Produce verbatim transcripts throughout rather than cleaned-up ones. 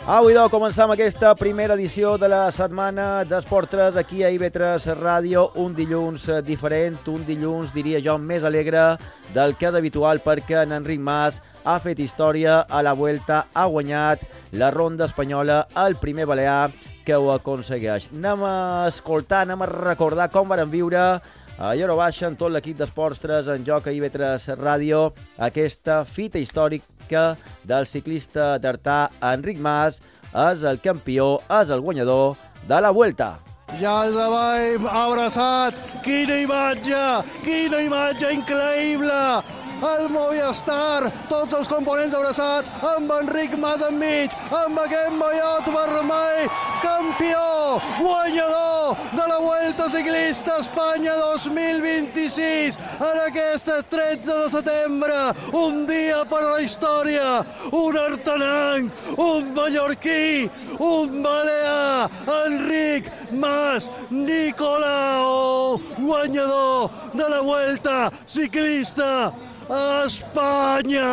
Avui, doncs, començam aquesta primera edició de la setmana d'Esport tres aquí a I V tres Ràdio, un dilluns diferent, un dilluns, diria jo, més alegre del que és habitual perquè en Enric Mas ha fet història a la Vuelta, ha guanyat la ronda espanyola, el primer balear que ho aconsegueix. Anem a escoltar, anem a recordar com varen viure a Lloro Baixa, en tot l'equip d'Esports tres en joc a I V tres Ràdio, aquesta fita històrica del ciclista d'Artà, Enric Mas, és el campió, és el guanyador de la Vuelta. Ja els veiem abraçats, quina imatge, quina imatge increïble! El Movistar, tots els components abraçats, amb Enric Mas enmig, amb aquest mallot vermell, campió, guanyador de la Vuelta Ciclista Espanya dos mil vint-i-sis, en aquest tretze de setembre, un dia per a la història, un artanenc, un mallorquí, un balear, Enric Mas Nicolau, guanyador de la Vuelta Ciclista Espanya!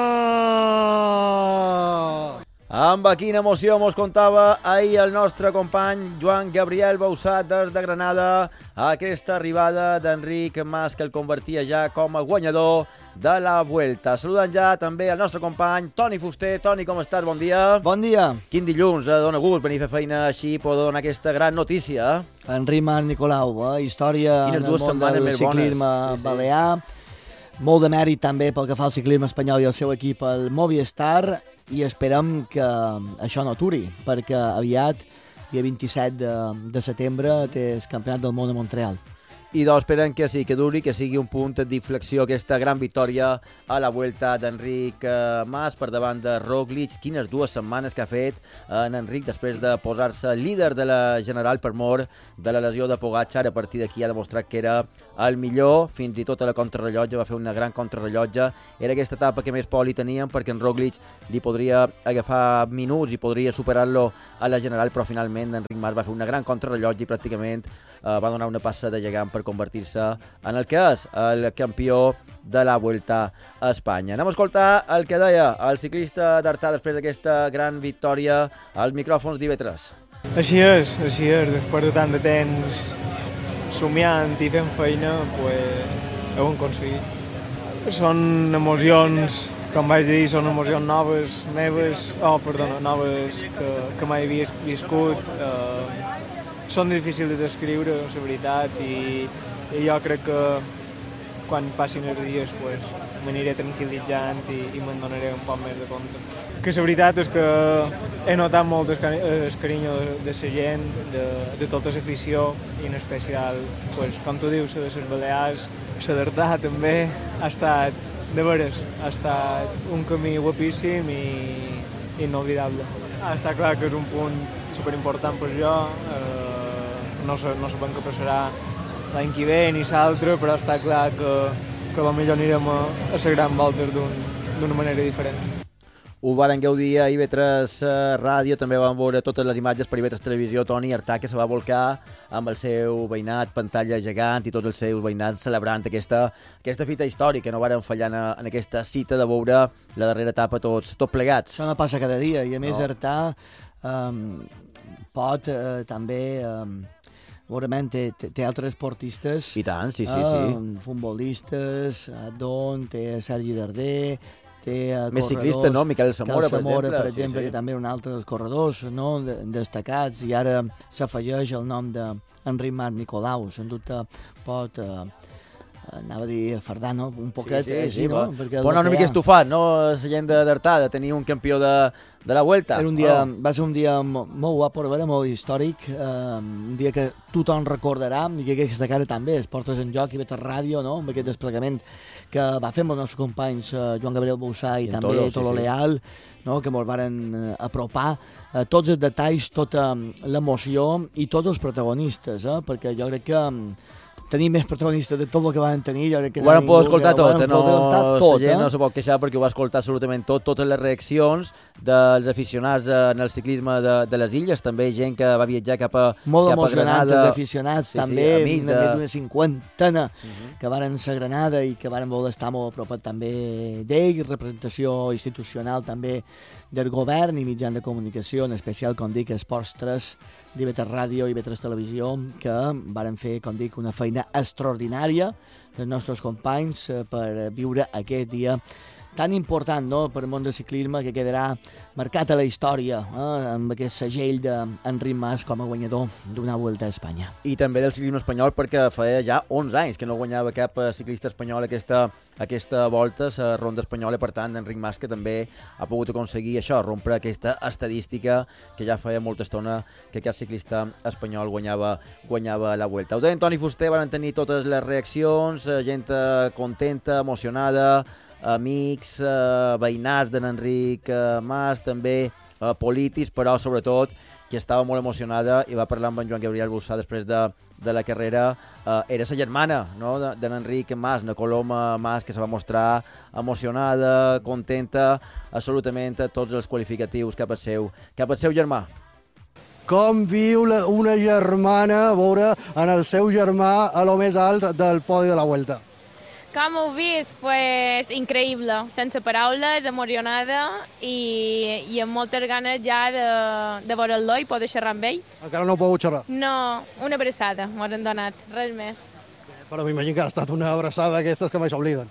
Amb quina emoció mos contava ahir el nostre company Joan Gabriel Bausat des de Granada, aquesta arribada d'Enric Mas que el convertia ja com a guanyador de la Vuelta. Saludant ja també el nostre company Toni Fuster. Toni, com estàs? Bon dia. Bon dia. Quin dilluns, eh? Dóna gust venir a fer feina així, poder donar aquesta gran notícia. Enric Mas Nicolau, eh? Història Quines en el dues món setmanes del més bones. ciclisme Sí, sí. balear. Molt de mèrit també pel que fa al ciclisme espanyol i el seu equip, el Movistar, i esperem que això no aturi, perquè aviat, dia vint-i-set de, de setembre, té el Campionat del Món a Montreal. I doncs esperem que sí, que duri, que sigui un punt d'inflexió aquesta gran victòria a la Vuelta d'Enric Mas per davant de Roglic. Quines dues setmanes que ha fet en Enric després de posar-se líder de la General per mort de la lesió de Pogačar. A partir d'aquí ha demostrat que era el millor, fins i tot a la contrarrellotge, va fer una gran contrarrellotge. Era aquesta etapa que més por li teníem perquè en Roglic li podria agafar minuts i podria superar-lo a la General, però finalment Enric Mas va fer una gran contrarrellotge i pràcticament eh, va donar una passa de gegant per convertir-se en el que és el campió de la Vuelta a Espanya. Anem a escoltar el que deia el ciclista d'Artà després d'aquesta gran victòria als micròfons d'I V tres. Així és, així és. Després de tant de temps somiant i fent feina, pues, ho hem aconseguit. Són emocions, com vaig dir, són emocions noves, meves, oh, perdona, noves que, que mai havia viscut. Eh, són difícils de descriure, la veritat, i, i jo crec que quan passin els dies pues, m'aniré tranquil·litzant i, i me'n donaré un poc més de compte. Que la veritat és que he notat molt el, cari el carinyo de, de la gent, de, de tota l'afició, i en especial, pues, com tu dius, de les Balears, la d'Artà també, ha estat, de veres, ha estat un camí guapíssim i inolvidable. Està clar que és un punt superimportant per jo, eh, no sé, no sabem què passarà l'any que ve ni l'altre, però està clar que, que potser anirem a, a la gran volta d'una manera diferent. Ho varen gaudir a I V tres Ràdio, també vam veure totes les imatges per I V tres Televisió. Toni Artà, que se va volcar amb el seu veïnat, pantalla gegant i tots els seus veïnats celebrant aquesta, aquesta fita històrica. No varen fallar en, en aquesta cita de veure la darrera etapa tots, tots plegats. Això no passa cada dia, i a més No. Artà um, pot uh, també... Um, Segurament té, té, té altres esportistes, I tant, sí, sí, eh, sí. futbolistes, Don, té Sergi Darder, té uh, Més corredors, ciclista, no? Miquel Zamora, Miquel Zamora, per exemple. per exemple, sí, sí. que també és un altre dels corredors, no? de, destacats, i ara s'afegeix el nom d'Enric Mas Nicolau. Sen dubte pot, eh, anava a dir fardar, no? Un poquet, sí, sí, així, sí, no? va. Perquè Pot anar el una que mica hi ha- estufat, no? La gent de- d'Artà, de tenir un campió de, de la Vuelta. Era un dia, Oh. va ser un dia mo- molt guapo, a veure, molt històric, eh, un dia que tothom recordarà, i que aquesta cara també, es portes en joc i vet a ràdio, no?, amb aquest desplegament que va fer amb els nostres companys eh, Joan Gabriel Bausà i, I en també Tolo, sí, Tolo sí. Leal, no?, que ens varen eh, apropar eh, tots els detalls, tota l'emoció i tots els protagonistes, eh, perquè jo crec que mm, tenir més protagonistes de tot el que van tenir. Jo crec que ho van poder escoltar que, tot, ho no, tot, la gent eh? no se pot queixar perquè ho va escoltar absolutament tot, totes les reaccions dels aficionats en el ciclisme de, de les illes, també gent que va viatjar cap a, molt cap a emocionants Granada. Els aficionats, sí, també, sí, amics de... més d'una cinquantena uh -huh. que varen ser a Granada i que varen voler estar molt a prop també d'ell, representació institucional també del govern i mitjans de comunicació, en especial, com dic, Esports tres, d'I V tres Ràdio i I V tres Televisió, que varen fer, com dic, una feina extraordinària dels nostres companys per viure aquest dia tan important, no?, per al món del ciclisme, que quedarà marcat a la història, eh, amb aquest segell d'Enric Mas com a guanyador d'una Vuelta a Espanya. I també del ciclisme espanyol, perquè feia ja onze anys que no guanyava cap ciclista espanyol aquesta, aquesta volta, la ronda espanyola, per tant, Enric Mas, que també ha pogut aconseguir això, rompre aquesta estadística que ja feia molta estona que cap ciclista espanyol guanyava, guanyava la Vuelta. Ho deia Toni Fuster, van tenir totes les reaccions, gent contenta, emocionada, amics, eh, veïnats d'en Enric eh, Mas, també eh, polítics, però sobretot qui estava molt emocionada i va parlar amb en Joan Gabriel Bauzá després de, de la carrera, eh, era la germana, no?, d'en Enric Mas, na Coloma Mas, que se va mostrar emocionada, contenta, absolutament tots els qualificatius cap al seu, cap al seu germà. Com viu la, una germana a veure en el seu germà a lo més alt del podi de la Vuelta? Com ho he vist? Pues, increïble, sense paraules, emocionada i, i amb moltes ganes ja de, de veure-lo i poder xerrar amb ell. Encara no heu pogut xerrar? No, una abraçada m'ho han donat, res més. Però m'imagino que ha estat una abraçada d'aquestes que mai s'obliden.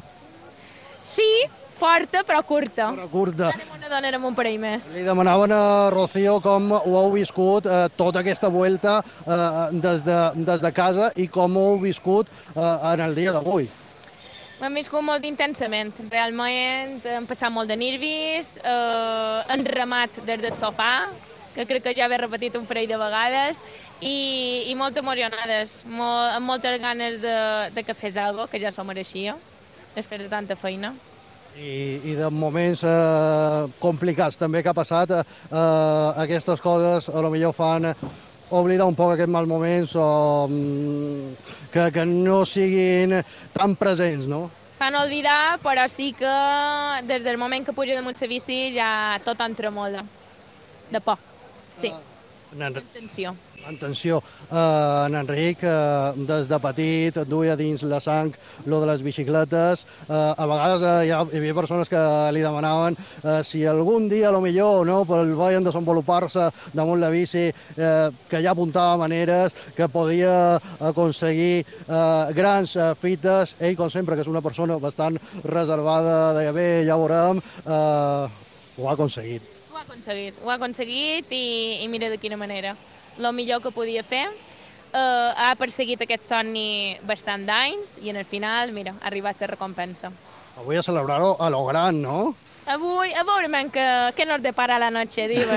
Sí, forta però curta. Però curta. Ara m'ho donarem un parell més. Li demanaven a Rocío com ho heu viscut eh, tota aquesta Vuelta eh, des, de, des de casa i com ho heu viscut eh, en el dia d'avui. M'hem viscut molt intensament, realment hem passat molt de nervis, eh, hem remat des del sofà, que crec que ja he repetit un parell de vegades, i, i molt emocionades, molt, amb moltes ganes de, de que fes alguna cosa, que ja s'ho mereixia, després de tanta feina. I, i de moments eh, complicats també que ha passat, eh, eh, aquestes coses a lo millor fan oblidar un poc aquests mals moments o mm, que, que no siguin tan presents, no? Fan oblidar, però sí que des del moment que puja damunt la bici ja tot em tremola, de por, sí, en tensió. En tensió. Uh, en Enric, uh, des de petit, duia dins la sang lo de les bicicletes. Uh, a vegades uh, hi, ha, hi havia persones que li demanaven uh, si algun dia, a lo millor, no, pel veien desenvolupar-se damunt la bici, uh, que ja apuntava maneres, que podia aconseguir uh, grans uh, fites. Ell, com sempre, que és una persona bastant reservada, deia, bé, ja ho veurem, uh, ho ha aconseguit. Ho ha aconseguit, ho ha aconseguit i, i mira de quina manera. El millor que podia fer, eh, ha perseguit aquest somni bastant d'anys i en el final, mira, ha arribat la recompensa. Avui a celebrar-ho a lo gran, no? Avui, a veure, man, que, que nos depara la noche, diuen.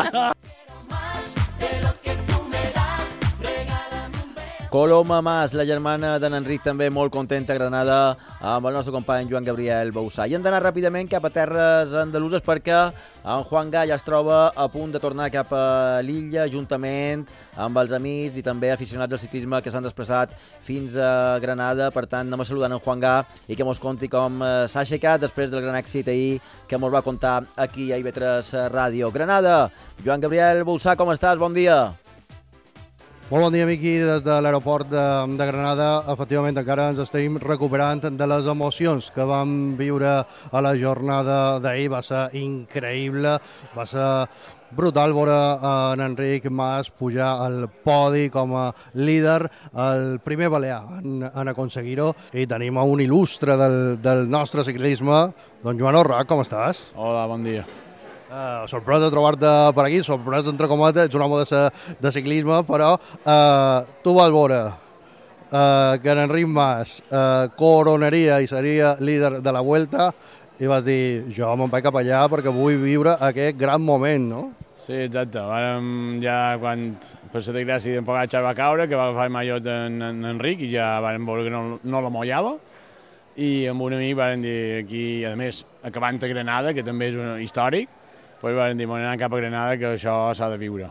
Coloma Mas, la germana d'en Enric, també molt contenta a Granada amb el nostre company Joan Gabriel Bauzá. I hem d'anar ràpidament cap a terres andaluses perquè en Juan Gall es troba a punt de tornar cap a l'illa juntament amb els amics i també aficionats del ciclisme que s'han desplaçat fins a Granada. Per tant, anem a saludar en Juan Gall i que mos conti com s'ha aixecat després del gran èxit ahir que mos va contar aquí a I V tres Ràdio. Granada, Joan Gabriel Bauzá, com estàs? Bon dia. Molt bon dia, Miqui, des de l'aeroport de, de Granada. Efectivament, encara ens estem recuperant de les emocions que vam viure a la jornada d'ahir. Va ser increïble, va ser brutal veure en Enric Mas pujar al podi com a líder, el primer balear en, en aconseguir-ho. I tenim un il·lustre del, del nostre ciclisme, don Joan Orrac, com estàs? Hola, bon dia. Uh, sorprès de trobar-te per aquí, sorprès entre cometes, ets un home de, de ciclisme, però uh, tu vas veure uh, que en Enric Mas uh, coronaria i seria líder de la Vuelta i vas dir, jo me'n vaig cap allà perquè vull viure aquest gran moment, no? Sí, exacte. Vàrem ja, quan per la desgràcia d'Empogatxa va caure, que va agafar el mallot en, en Enric i ja vàrem veure que no, no la mollava, i amb un amic vàrem dir aquí, a més, acabant a Granada, que també és un històric, pues vam dir, m'anem cap a Granada, que això s'ha de viure.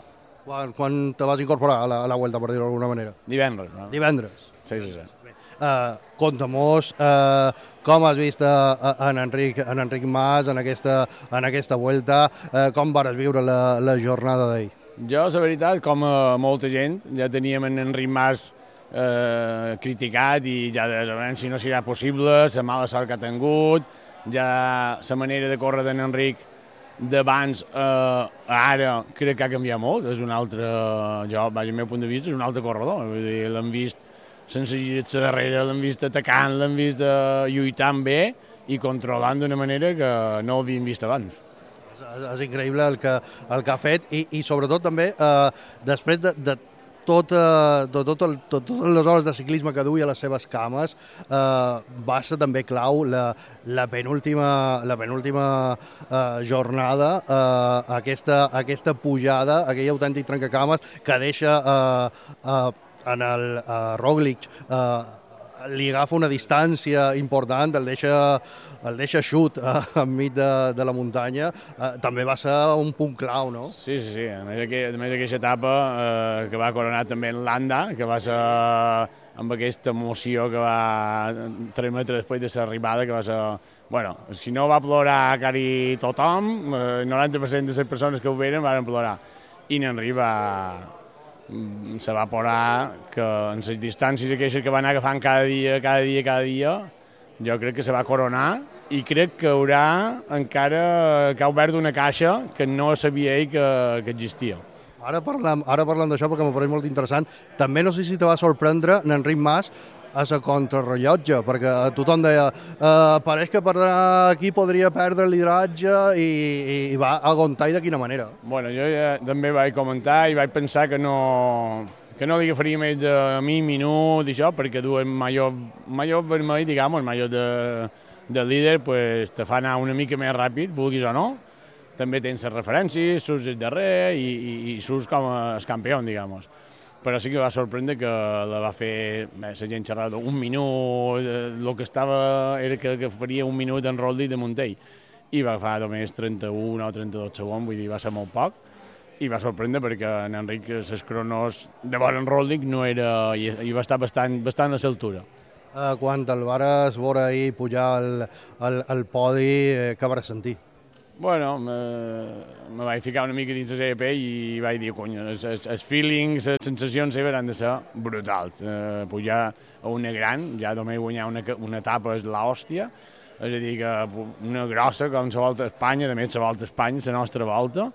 Quan, quan te vas incorporar a la, a la Vuelta, per dir-ho d'alguna manera? Divendres, no? Divendres. Sí, sí, sí. Uh, Conta-mos uh, com has vist uh, en, Enric, en Enric Mas en aquesta, en aquesta Vuelta, uh, com vas viure la, la jornada d'ahir? Jo, la veritat, com a molta gent, ja teníem en Enric Mas eh, criticat i ja de saber si no serà possible, la mala sort que ha tingut, ja la manera de córrer d'en Enric d'abans a eh, ara crec que ha canviat molt, és un altre, jo, vaig al meu punt de vista, és un altre corredor, vull dir, l'hem vist sense girar-se darrere, l'hem vist atacant, l'hem vist uh, lluitant bé i controlant d'una manera que no ho havíem vist abans. És, és increïble el que, el que ha fet i, i sobretot també eh, després de, de tot, eh, tot, tot el, tot, totes les hores de ciclisme que duia a les seves cames, eh, va ser també clau la, la penúltima, la penúltima eh, jornada, eh, aquesta, aquesta pujada, aquell autèntic trencacames que deixa eh, eh, en el uh, Roglic uh, li agafa una distància important, el deixa, el deixa xut uh, enmig de, de la muntanya, uh, també va ser un punt clau, no? Sí, sí, sí. A més, aquella, a més aquesta etapa eh, que va coronar també en Landa, que va ser amb aquesta emoció que va trametre després de l'arribada, que va ser... Bueno, si no va plorar quasi tothom, el eh, noranta per cent de les persones que ho veren van plorar. I n'Enric va... se va porar que en les distàncies aquestes que va anar agafant cada dia, cada dia, cada dia, jo crec que se va coronar i crec que haurà encara que ha obert una caixa que no sabia ell que, que existia. Ara parlem, ara parlem d'això perquè m'ha pareix molt interessant. També no sé si te va sorprendre n'Enric Mas a la contrarrellotge, perquè tothom deia eh, pareix que per anar aquí podria perdre el lideratge i, i, i va aguantar i de quina manera. Bueno, jo ja també vaig comentar i vaig pensar que no, que no li agafaria més de mi minut i això, perquè dur el mallot, mallot vermell, diguem, el mallot de, de líder, pues, te fa anar una mica més ràpid, vulguis o no. També tens les referències, surts el darrer i, i, i surts com a campió, diguem. Però sí que va sorprendre que la va fer, bé, la gent xerrava un minut, el que estava era que, que faria un minut en Roglic de Montell, i va fer només trenta-un o trenta-dos segons, vull dir, va ser molt poc, i va sorprendre perquè en Enric, les cronos de vora en Roglic no era, i, i va estar bastant, bastant a l'altura. Uh, quan el vares veure ahir pujar al, al, al podi, eh, què vas sentir? Bueno, me, me vaig ficar una mica dins la seva pell i vaig dir, cony, els, els feelings, les sensacions seves han de ser brutals. Eh, pujar a una gran, ja només guanyar una, una etapa és l'hòstia, és a dir, que una grossa com la Volta a Espanya, a més la Volta a Espanya, la nostra volta,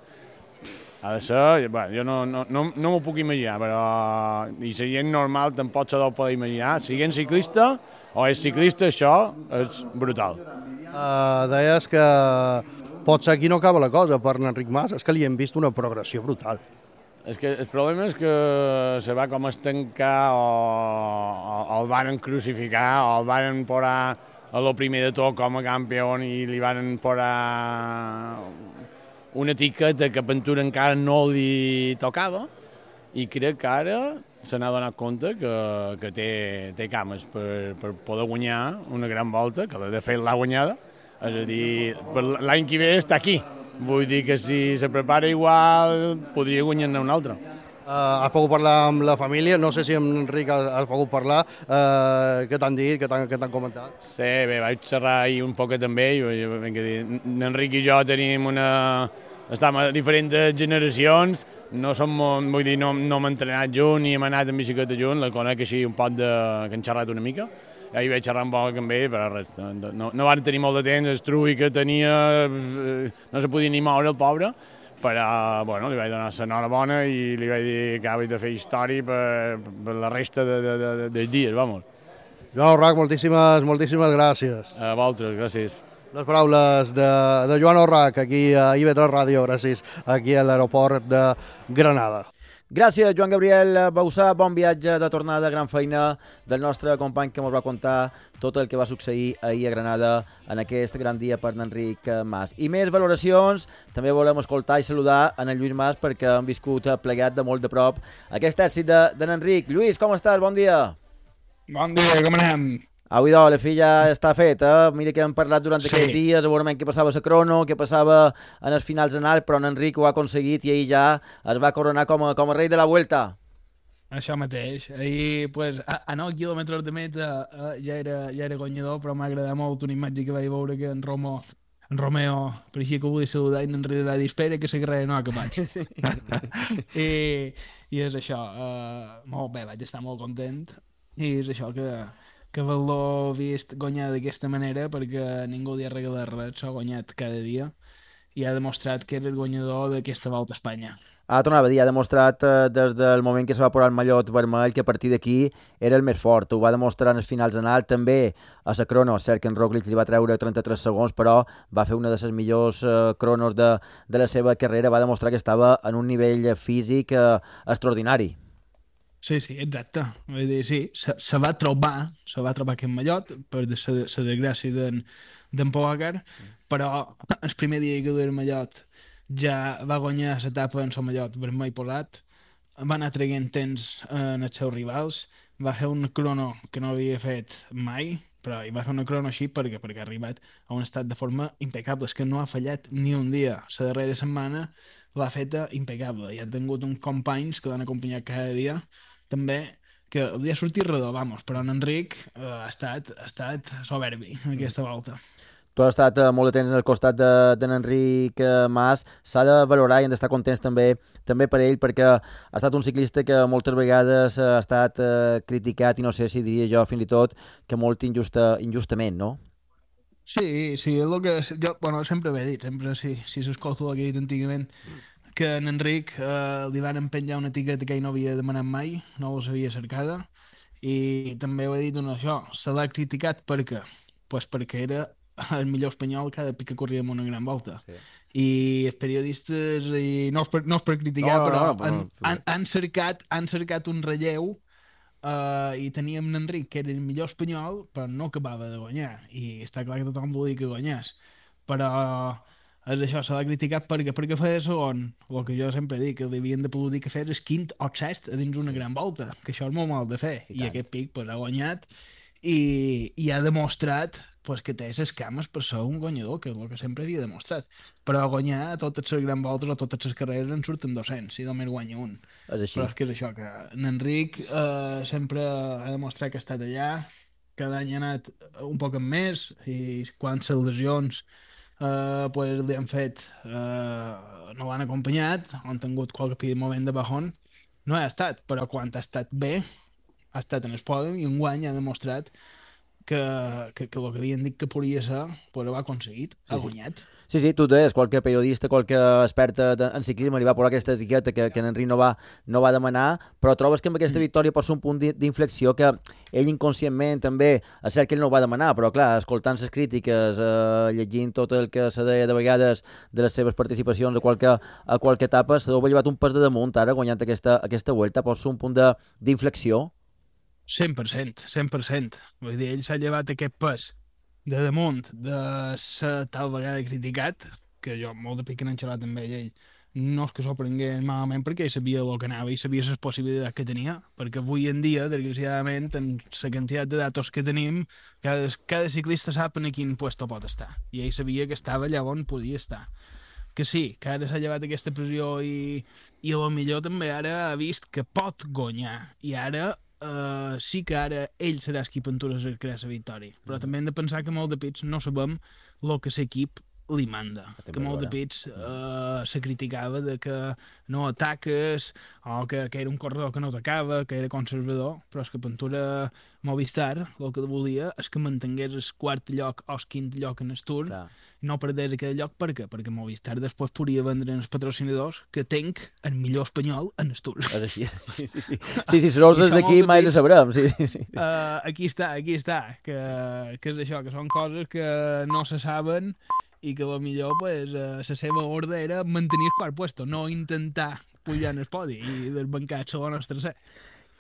ha de ser, bueno, jo no, no, no, no m'ho puc imaginar, però i la gent normal tampoc se deu poder imaginar. Siguent ciclista o és ciclista, això és brutal. Uh, deies que potser aquí no acaba la cosa per Enric Mas, és que li hem vist una progressió brutal. És que el problema és que se va com estancar o, o, o el van crucificar o el van posar a lo primer de tot com a campió i li van posar una etiqueta que a Ventura encara no li tocava i crec que ara se n'ha donat compte que, que té, té cames per, per poder guanyar una gran volta, que de fet l'ha guanyada. És a dir, l'any que ve està aquí. Vull dir que si se prepara igual, podria guanyar-ne un altre. Uh, has pogut parlar amb la família? No sé si amb Enric has, has pogut parlar. Uh, què t'han dit? Què t'han comentat? Sí, bé, vaig xerrar ahir un poquet amb ell. Enric i jo tenim una... Estem a diferents generacions, no som, vull dir, no, no hem entrenat junts ni hem anat en bicicleta junts, la conec així un poc de... que hem xerrat una mica. Ahir vaig xerrar un poc amb ell, però res, no, no van tenir molt de temps, el trui que tenia, no se podia ni moure el pobre, però bueno, li vaig donar l'enhorabona i li vaig dir que havia de fer història per, per la resta de, de, de, dels dies, vamos. Joan Orrach, moltíssimes, moltíssimes gràcies. A vosaltres, gràcies. Les paraules de, de Joan Orrach aquí a I V tres Ràdio, gràcies, aquí a l'aeroport de Granada. Gràcies, Joan Gabriel Bausà. Bon viatge de tornada, gran feina del nostre company que ens va contar tot el que va succeir ahir a Granada en aquest gran dia per Enric Mas. I més valoracions, també volem escoltar i saludar en el Lluís Mas perquè han viscut plegat de molt de prop aquest èxit de, de Enric. Lluís, com estàs? Bon dia. Bon dia, com anem? Avui, doncs, la filla està feta. Mira que hem parlat durant Sí. aquests dies, a veure què passava a la crono, què passava en els finals en alt, però en Enric ho ha aconseguit i ahir ja es va coronar com a, com a rei de la Vuelta. Això mateix. Ahir, pues, a, a nou quilòmetres de meta eh, ja, era, ja era guanyador, però m'ha agradat molt una imatge que vaig veure que en Romo en Romeo pareixia que ho volia saludar i en Enric va dir espera que la carrera no ha acabat. Sí. I, I és això. Uh, molt bé, vaig estar molt content. I és això que, que haver-lo vist guanyar d'aquesta manera perquè ningú li ha regalat res, s'ha guanyat cada dia i ha demostrat que era el guanyador d'aquesta volta a Espanya. Ha tornat a dir, ha demostrat eh, des del moment que se va posar el mallot vermell que a partir d'aquí era el més fort. Ho va demostrar en els finals en alt, també a la crono. És cert que en Roglic li va treure trenta-tres segons, però va fer una de les millors eh, cronos de, de la seva carrera. Va demostrar que estava en un nivell físic eh, extraordinari. Sí, sí, exacte. Vull dir, sí, se, se va trobar, se va trobar aquest mallot, per la desgràcia d'en d'en Pogacar, però el primer dia que duia el mallot ja va guanyar l'etapa en el mallot vermell posat, va anar traient temps en els seus rivals, va fer una crono que no havia fet mai, però hi va fer una crono així perquè, perquè ha arribat a un estat de forma impecable, és que no ha fallat ni un dia. La darrera setmana l'ha feta impecable, i ha tingut uns companys que l'han acompanyat cada dia, també, que li ha sortit redó, vamos, però en Enric eh, ha, estat, ha estat soberbi aquesta volta. Tu has estat eh, molt de temps al costat d'en de, Enric eh, Mas. S'ha de valorar i hem d'estar contents també també per ell, perquè ha estat un ciclista que moltes vegades ha estat eh, criticat i no sé si diria jo fins i tot que molt injusta, injustament, no? Sí, sí, és el que jo bueno, sempre ho he dit, sempre si, si s'escolta el que he dit antigament, que en Enric eh, li van empenjar una etiqueta que ell no havia demanat mai, no la sabia cercada, i també ho he dit en això, se l'ha criticat perquè, pues perquè era el millor espanyol cada pic que corria en una gran volta. Sí. I els periodistes, i no és per, no és per criticar, no, no, però, no, però han, han, han, cercat, han cercat un relleu uh, i teníem en Enric, que era el millor espanyol, però no acabava de guanyar. I està clar que tothom volia que guanyés. Però és això, se l'ha criticat perquè, perquè feia segon. El que jo sempre dic, que li havien de poder que fer és quint o sest a dins una gran volta, que això és molt mal de fer. I, I aquest pic pues, ha guanyat i, i ha demostrat pues, que té les cames per ser un guanyador, que és el que sempre havia demostrat. Però a guanyar a totes les grans voltes o totes les carreres en surten dos-cents, si només guanya un. És així. Però és que és això, que en Enric eh, sempre ha demostrat que ha estat allà, cada any ha anat un poc més, i quan les lesions eh, pues, li han fet, eh, no l'han acompanyat, han tingut qualque moment de bajón, no ha estat, però quan ha estat bé, ha estat en el pòdium i un guany ha demostrat que, que, que el que havien dit que podia ser, pues ho ha aconseguit, ha sí, guanyat. Sí, sí, tu deies, qualque periodista, qualque experta en ciclisme li va posar aquesta etiqueta que, que en Enric no va, no va demanar, però trobes que amb aquesta victòria pot ser un punt d'inflexió que ell inconscientment també, és cert que ell no ho va demanar, però clar, escoltant les crítiques, eh, llegint tot el que se deia de vegades de les seves participacions a qualque, a qualque etapa, se deu haver llevat un pas de damunt ara guanyant aquesta, aquesta vuelta, pot ser un punt d'inflexió. cent per cent, cent per cent. Vull dir, ell s'ha llevat aquest pes de damunt de ser tal vegada criticat, que jo molt de pic que n'he xerrat amb ell, ell no és que s'ho prengué malament perquè ell sabia el que anava i sabia les possibilitats que tenia, perquè avui en dia, desgraciadament, amb la quantitat de datos que tenim, cada, cada ciclista sap en quin puesto pot estar, i ell sabia que estava allà on podia estar. Que sí, que ara s'ha llevat aquesta pressió i, i a lo millor també ara ha vist que pot guanyar, i ara Uh, sí que ara ell serà qui pentures a crear la victòria, però mm. també hem de pensar que molt de pits no sabem el que l'equip li manda, que molt de pits uh, se criticava de que no ataques o que, que era un corredor que no atacava, que era conservador, però és que Pentura Movistar el que volia és que mantingués el quart lloc o el quint lloc en el Tour, Clar. No perdés aquest lloc. Per què? Perquè Movistar després podria vendre els patrocinadors que tenc el millor espanyol en el Tour. És així, sí, sí, sí. Sí, sí, si nosaltres d'aquí mai le sabrem. Sí, sí, sí. Uh, aquí està, aquí està, que, que és això, que són coses que no se saben i que potser pues, uh, la seva ordre era mantenir el quart puesto, no intentar pujar en el podi i desbancar el segon o el tercer.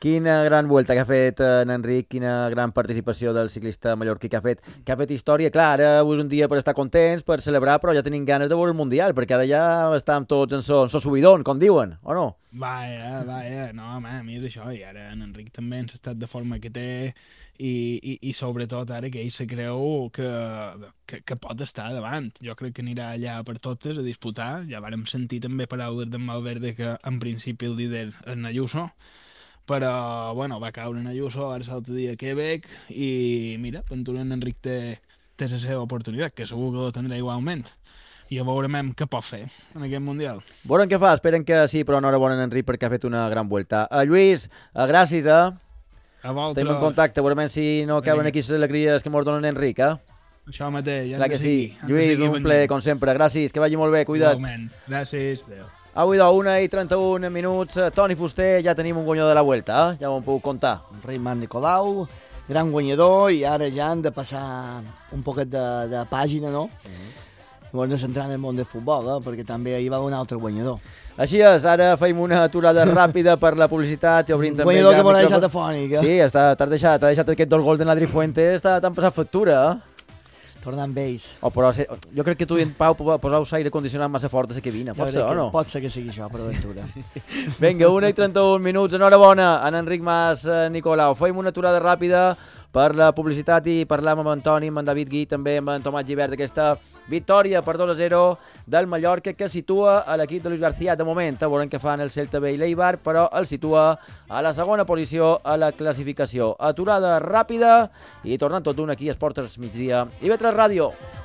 Quina gran vuelta que ha fet en Enric, quina gran participació del ciclista mallorquí que ha fet, que ha fet història. Clar, ara avui és un dia per estar contents, per celebrar, però ja tenim ganes de veure el Mundial, perquè ara ja estem tots en so, en so subidon, com diuen, o no? Vaja, vaja, no, home, a mi és això, i ara en Enric també ens ha estat de forma que té, i, i, i sobretot ara que ell se creu que, que, que pot estar davant. Jo crec que anirà allà per totes a disputar. Ja vàrem sentir també paraules d'en Valverde que en principi el líder és en Ayuso, però bueno, va caure en Ayuso, ara l'altre dia a Quebec, i mira, Ventura en Enric té, té la seva oportunitat, que segur que la tindrà igualment. I ja veurem què pot fer en aquest Mundial. Veurem què fa, esperen que sí, però enhorabona en Enric perquè ha fet una gran vuelta. Uh, Lluís, uh, gràcies, eh? A vosaltres. Estem en contacte, veurem si no cauen aquí les alegries que mos donen Enric, eh? Això mateix, ja clar que sí. Lluís, un ple, com sempre, gràcies, que vagi molt bé, cuida't. Igualment. Gràcies, adéu. Avui de una i trenta-un minuts, Toni Fuster, ja tenim un guanyador de la Vuelta, eh? Ja ho hem pogut contar. Raimon Nicolau, gran guanyador, i ara ja han de passar un poquet de, de pàgina, no? Mm-hmm. Llavors no s'entrar en el món del futbol, eh? Perquè també hi va un altre guanyador. Així és, ara feim una aturada ràpida per la publicitat i obrim també... Guanyador que m'ho ha deixat afònic, eh? Sí, t'has deixat, deixat aquest dos gols de Nadri Fuentes, t'han passat factura, eh? Tornar amb ells. Oh, però jo crec que tu i en Pau poseu l'aire condicionat massa fort a la cabina, pot ser o no? Pot ser que sigui això, per aventura. Vinga, una i trenta-un minuts, enhorabona, en Enric Mas, Nicolau. Feim una aturada ràpida per la publicitat i parlam amb en Toni, amb en David Gui, també amb en Tomàs Givert, d'aquesta victòria per dos a zero del Mallorca, que situa a l'equip de Luis García de moment. Veurem què fan el Celta B i l'Eibar, però el situa a la segona posició a la classificació. Aturada ràpida i tornant tot d'un aquí a Esportes Migdia i B tres Ràdio.